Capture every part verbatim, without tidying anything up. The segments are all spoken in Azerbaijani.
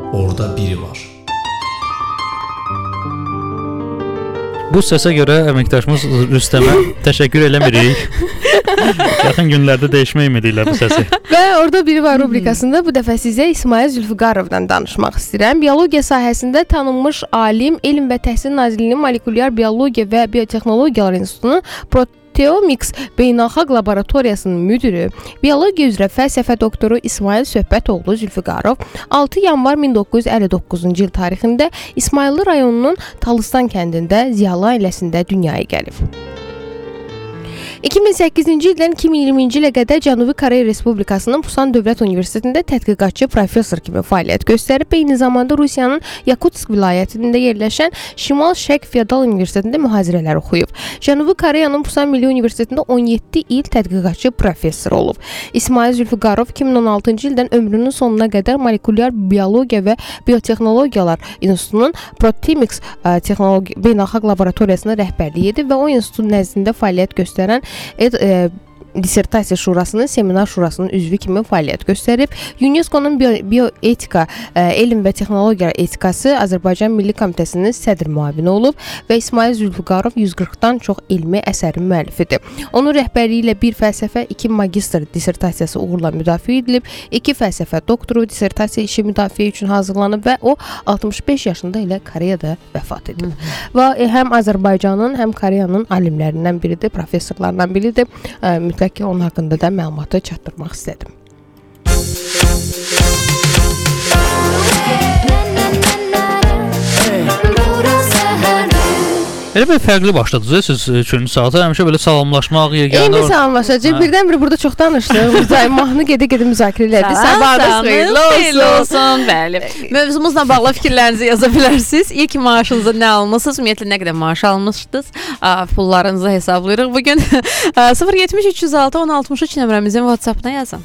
orada biri var. Bu səsə görə əməkdaşımız Rüstəmə təşəkkür eləmirik. Yaxın günlərdə dəyişmək ümidi ilə bu səsi. Və orada biri var rubrikasında bu dəfə sizə İsmail Zülfüqarovdan danışmaq istəyirəm. Biologiya sahəsində tanınmış alim, Elm və Təhsil Nazirliyinin Molekulyar Biologiya və Biotexnologiyalar İnstitutunun Proteomics Beynəlxalq Laboratoriyasının müdiri, biologiya üzrə fəlsəfə doktoru İsmail Söhbətoğlu Zülfüqarov altı yanvar min doqquz yüz əlli doqquzuncu il tarixində İsmayıllı rayonunun Talıstan kəndində Ziyalı ailəsində dünyaya gəlib. iki min səkkizinci ildən iki min iyirminci ilə qədər Cənubi Koreya Respublikasının Pusan Dövlət Universitetində tədqiqatçı professor kimi fəaliyyət göstərib, eyni zamanda Rusiyanın Yakutsk vilayətində yerləşən Şimal-Şərq Feodal Universitetində mühazirələr oxuyub. Cənubi Koreyanın Pusan Milli Universitetində on yeddi il tədqiqatçı professor olub. İsmail Zülfüqarov iki min on altıncı ildən ömrünün sonuna qədər Molekulyar Biologiya və Biotexnologiyalar İnstitutunun Proteomics Beynəlxalq Laboratoriyasına rəhbərlik edib və o institutun nəzdində fəaliyyət göstərən Et, e, Dissertasiya Şurasının Seminar Şurasının üzvü kimi fəaliyyət göstərib. UNESCO-nun Bioetika, e, Elm və Texnologiya Etikası Azərbaycan Milli Komitəsinin sədr müavini olub və İsmail Zülfüqarov yüz qırxdan çox elmi əsərin müəllifidir. Onun rəhbərliyi ilə bir fəlsəfə, iki magistr dissertasiyası uğurla müdafiə edilib, iki fəlsəfə doktoru dissertasiya işi müdafiə üçün hazırlanıb və o altmış beş yaşında ilə Koreyada vəfat edib. Hı-hı. Və e, həm Azərbaycanın, həm Koreyanın alimlərindən biridir, professorlarından biridir. E, mütləq ki, onun haqqında da məlumatı çatdırmaq istədim. Elə bir fərqli başladınız siz üçüncü saata. Həmişə belə salamlaşmaq, yeganə. Eyni salamlaşacaq. Birdən-bir burada çox danışdıq. Müzayimahını gedə-gedə müzakirə elədik. Sabahınız xeyirli olsun. Bəli. Mövzumuzla bağlı fikirlərinizi yaza bilərsiniz. İlk maaşınızı nə almısınız? Ümumiyyətlə nə qədər maaş almışdınız? Pullarınızı hesablayırıq bugün. sıfır yetmiş üç yüz altı on altmış üç nömrəmizin WhatsApp-na yazın.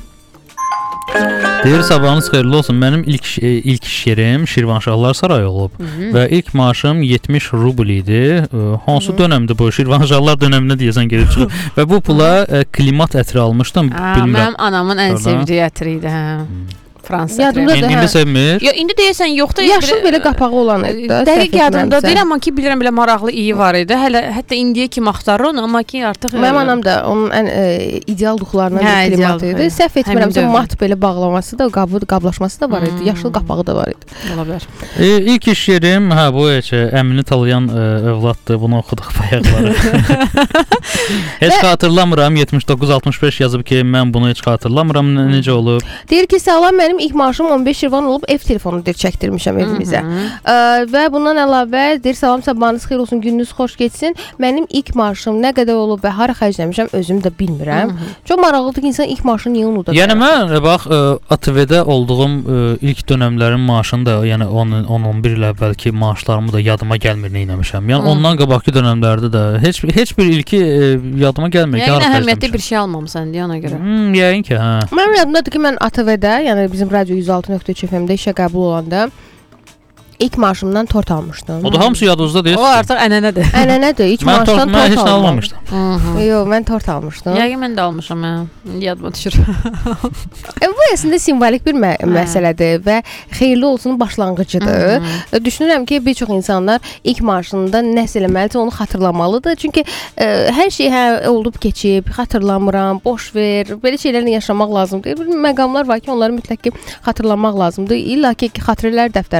Deyir, sabahınız xeyirli olsun. Mənim ilk ilk iş yerim Şirvanşahlar Sarayı olub. Hı-hı. Və ilk maaşım yetmiş rubl idi. Hansı dönəmdə bu Şirvanşahlar dönəminə deyəsən gedib çıxıb. Və bu pula klimat ətri almışdım. Aa, mənim anamın ən sevdiyi ətri idi, hə. Fransa yadımda indi, indi sevmir. Yo, indi deyəsən yoxdur. Yaşıl belə qapağı olan idi. Dəqiq yadımda deyil, amma ki bilirəm belə maraqlı iyi var idi. Hələ hətta indiyə kimi axtarır onu, amma ki artıq mənim anam da onun ən e, ideal duxlarından hə, bir klimat idi. Səhv etmirəmsə mat belə bağlaması da, qabı qablaşması da var idi. Hmm. Yaşıl qapağı da var idi. Ola bilər. E, ilk iş yerim, hə bu heç əmini talayan e, övladdır. Bunu oxuduq bayaqları. Heç xatırlamıram. yetmiş doqquz altmış beş yazıb ki, mən bunu heç xatırlamıram. Necə olub? Deyir ki, salam, mənim ilk maaşım on beş Şirvan olub, ev telefonu deyir çəkdirmişəm evimizə. Ə, və bundan əlavə deyir, salam, sabahınız xeyir olsun, gününüz xoş keçsin. Mənim ilk maaşım nə qədər olub və hara xərcləmişəm özüm də bilmirəm. Hı -hı. Çox maraqlıdır ki, insan ilk maaşını niyə unudur? Yəni mən bax A T V-də olduğum ə, ilk dönəmlərin maaşını da, yəni on on bir il əvvəlki maaşlarımı da yadıma gəlmir nə etmişəm. Yəni Hı. ondan qabaqki dövrlərdə də heç heç bir ilki ə, yadıma gəlmir ki, hara xərcləmişəm. Yəni əhəmiyyətli bir şey almamısan deyə ona görə. Hmm, yəqin ki, hə. Mənim yadımdadır ki, mən A T V-də, yəni bizim radio yüz altı nöqtə üç F M-də işə qəbul olanda ilk maaşımdan tort almışdım. O da hamısı yadınızda deyil. O artıq ənənədir. Ənənədir. İlk maaşdan tort almışdım. Mən heç nə almamışdım. Yox, mən tort almışdım. Yəqin mən də almışam, hə. Yadıma düşür. e, bu əslində simvolik bir mə məsələdir və xeyirli olsunun başlanğıcıdır. Düşünürəm ki, bir çox insanlar ilk maaşında nəsə eləməlidir, onu xatırlamalıdır. Çünki e, hər şey hə olub keçib, xatırlamıram, boş ver, belə şeylərlə yaşamaq lazımdır. Bir məqamlar var ki, onları mütləq ki xatırlamaq lazımdır. İlla ki, xatirələr dəftəri